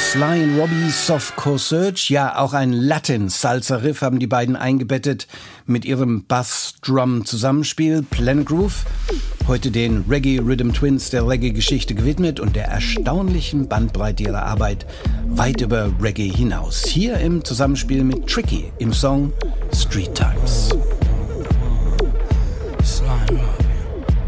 Sly and Robbie, Softcore Surge, ja auch ein Latin-Salsa-Riff haben die beiden eingebettet mit ihrem Bass-Drum-Zusammenspiel Planet Groove. Heute den Reggae Rhythm Twins der Reggae-Geschichte gewidmet und der erstaunlichen Bandbreite ihrer Arbeit weit über Reggae hinaus. Hier im Zusammenspiel mit Tricky im Song Street Times.